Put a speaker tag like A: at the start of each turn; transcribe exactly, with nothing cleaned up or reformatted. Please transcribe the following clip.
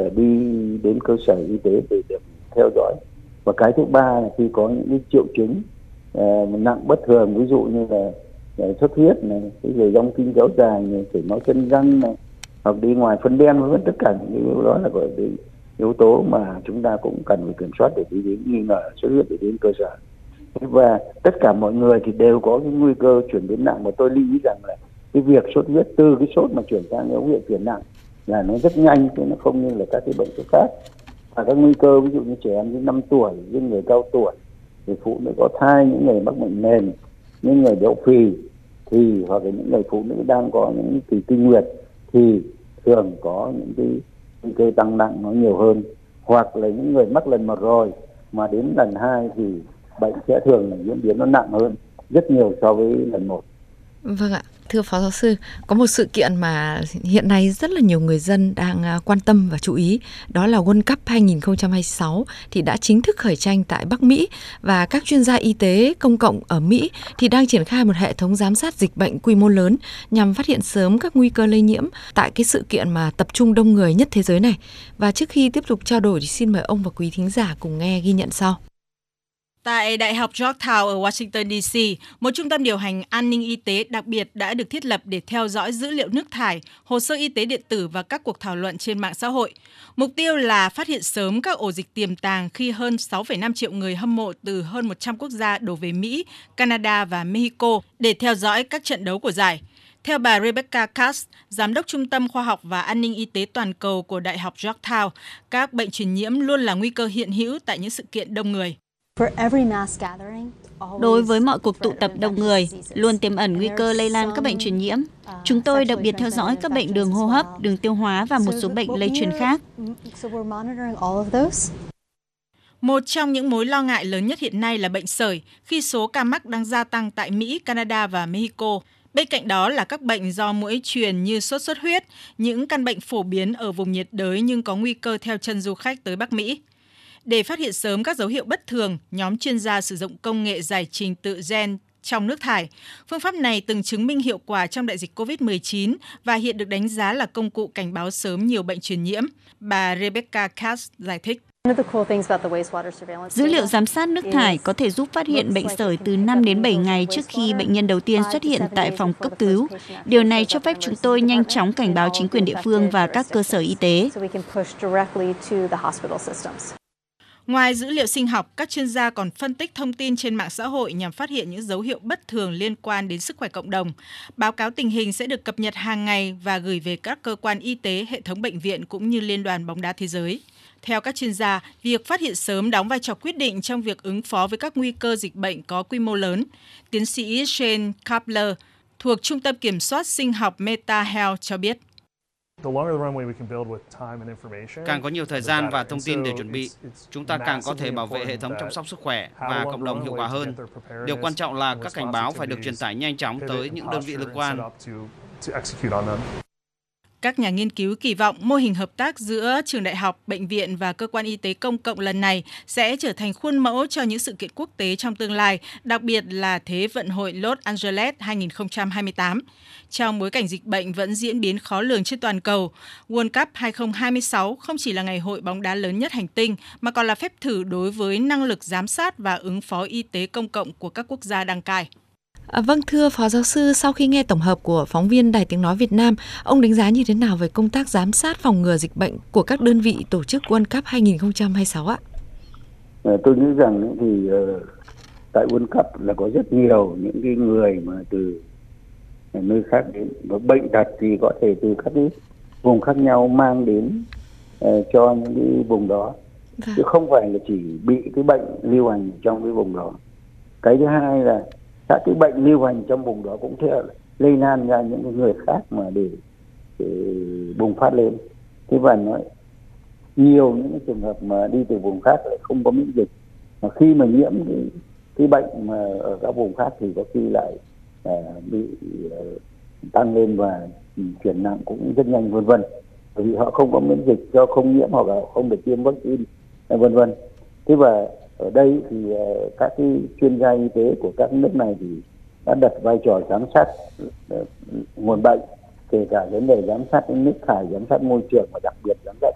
A: để đi đến cơ sở y tế để được theo dõi. Và cái thứ ba là khi có những cái triệu chứng uh, nặng bất thường, ví dụ như là uh, xuất huyết này, cái người dòng kinh kéo dài này, chảy máu chân răng này, hoặc đi ngoài phân đen, vân vân, tất cả những yếu đó là gọi đến yếu tố mà chúng ta cũng cần phải kiểm soát để đi đến nghi ngờ xuất huyết để đến cơ sở. Và tất cả mọi người thì đều có cái nguy cơ chuyển biến nặng, và tôi lưu ý rằng là cái việc sốt huyết từ cái sốt mà chuyển sang dấu hiệu chuyển nặng là nó rất nhanh, chứ nó không như là các cái bệnh sốt khác. Và các nguy cơ ví dụ như trẻ em dưới năm tuổi, những người cao tuổi, thì phụ nữ có thai, những người mắc bệnh nền, những người béo phì, thì hoặc là những người phụ nữ đang có những kỳ kinh nguyệt thì thường có những cái nguy cơ tăng nặng nó nhiều hơn. Hoặc là những người mắc lần một rồi mà đến lần hai thì bệnh sẽ thường là diễn biến nó nặng hơn rất nhiều so với lần một.
B: Vâng ạ, thưa Phó Giáo sư, có một sự kiện mà hiện nay rất là nhiều người dân đang quan tâm và chú ý, đó là World Cup hai không hai sáu thì đã chính thức khởi tranh tại Bắc Mỹ, và các chuyên gia y tế công cộng ở Mỹ thì đang triển khai một hệ thống giám sát dịch bệnh quy mô lớn nhằm phát hiện sớm các nguy cơ lây nhiễm tại cái sự kiện mà tập trung đông người nhất thế giới này. Và trước khi tiếp tục trao đổi thì xin mời ông và quý thính giả cùng nghe ghi nhận sau.
C: Tại Đại học Georgetown ở Washington đê xê, một trung tâm điều hành an ninh y tế đặc biệt đã được thiết lập để theo dõi dữ liệu nước thải, hồ sơ y tế điện tử và các cuộc thảo luận trên mạng xã hội. Mục tiêu là phát hiện sớm các ổ dịch tiềm tàng khi hơn sáu phẩy năm triệu người hâm mộ từ hơn một trăm quốc gia đổ về Mỹ, Canada và Mexico để theo dõi các trận đấu của giải. Theo bà Rebecca Katz, Giám đốc Trung tâm Khoa học và An ninh Y tế Toàn cầu của Đại học Georgetown, các bệnh truyền nhiễm luôn là nguy cơ hiện hữu tại những sự kiện đông người.
D: Đối với mọi cuộc tụ tập đông người, luôn tiềm ẩn nguy cơ lây lan các bệnh truyền nhiễm. Chúng tôi đặc biệt theo dõi các bệnh đường hô hấp, đường tiêu hóa và một số bệnh lây truyền khác.
C: Một trong những mối lo ngại lớn nhất hiện nay là bệnh sởi, khi số ca mắc đang gia tăng tại Mỹ, Canada và Mexico. Bên cạnh đó là các bệnh do muỗi truyền như sốt xuất huyết, những căn bệnh phổ biến ở vùng nhiệt đới nhưng có nguy cơ theo chân du khách tới Bắc Mỹ. Để phát hiện sớm các dấu hiệu bất thường, nhóm chuyên gia sử dụng công nghệ giải trình tự gen trong nước thải. Phương pháp này từng chứng minh hiệu quả trong đại dịch covid mười chín và hiện được đánh giá là công cụ cảnh báo sớm nhiều bệnh truyền nhiễm. Bà Rebecca Katz giải thích.
D: Dữ liệu giám sát nước thải có thể giúp phát hiện bệnh sởi từ năm đến bảy ngày trước khi bệnh nhân đầu tiên xuất hiện tại phòng cấp cứu. Điều này cho phép chúng tôi nhanh chóng cảnh báo chính quyền địa phương và các cơ sở y tế.
C: Ngoài dữ liệu sinh học, các chuyên gia còn phân tích thông tin trên mạng xã hội nhằm phát hiện những dấu hiệu bất thường liên quan đến sức khỏe cộng đồng. Báo cáo tình hình sẽ được cập nhật hàng ngày và gửi về các cơ quan y tế, hệ thống bệnh viện cũng như Liên đoàn bóng đá thế giới. Theo các chuyên gia, việc phát hiện sớm đóng vai trò quyết định trong việc ứng phó với các nguy cơ dịch bệnh có quy mô lớn. Tiến sĩ Shane Kapler thuộc Trung tâm Kiểm soát Sinh học Meta Health cho biết.
E: Càng có nhiều thời gian và thông tin để chuẩn bị, chúng ta càng có thể bảo vệ hệ thống chăm sóc sức khỏe và cộng đồng hiệu quả hơn. Điều quan trọng là các cảnh báo phải được truyền tải nhanh chóng tới những đơn vị liên quan.
C: Các nhà nghiên cứu kỳ vọng mô hình hợp tác giữa trường đại học, bệnh viện và cơ quan y tế công cộng lần này sẽ trở thành khuôn mẫu cho những sự kiện quốc tế trong tương lai, đặc biệt là Thế vận hội Los Angeles hai không hai tám. Trong bối cảnh dịch bệnh vẫn diễn biến khó lường trên toàn cầu, World Cup hai không hai sáu không chỉ là ngày hội bóng đá lớn nhất hành tinh, mà còn là phép thử đối với năng lực giám sát và ứng phó y tế công cộng của các quốc gia đăng cai.
B: À, vâng, thưa Phó Giáo sư, sau khi nghe tổng hợp của phóng viên Đài Tiếng Nói Việt Nam, ông đánh giá như thế nào về công tác giám sát phòng ngừa dịch bệnh của các đơn vị tổ chức World Cup hai không hai sáu ạ?
A: Tôi nghĩ rằng thì uh, tại World Cup là có rất nhiều những cái người mà từ nơi khác đến, và bệnh tật thì có thể từ các cái vùng khác nhau mang đến uh, cho những cái vùng đó, vâng. Chứ không phải là chỉ bị cái bệnh lưu hành trong cái vùng đó. Cái thứ hai là các cái bệnh lưu hành trong vùng đó cũng theo lây lan ra những người khác mà để, để bùng phát lên. Thế và nói nhiều những trường hợp mà đi từ vùng khác lại không có miễn dịch, mà khi mà nhiễm cái, cái bệnh mà ở các vùng khác thì có khi lại à, bị à, tăng lên và chuyển nặng cũng rất nhanh, vân vân. Bởi vì họ không có miễn dịch do không nhiễm hoặc là không được tiêm vaccine, vân vân. Thế và ở đây thì uh, các cái chuyên gia y tế của các nước này thì đã đặt vai trò giám sát uh, nguồn bệnh, kể cả vấn đề giám sát nước thải, giám sát môi trường và đặc biệt giám sát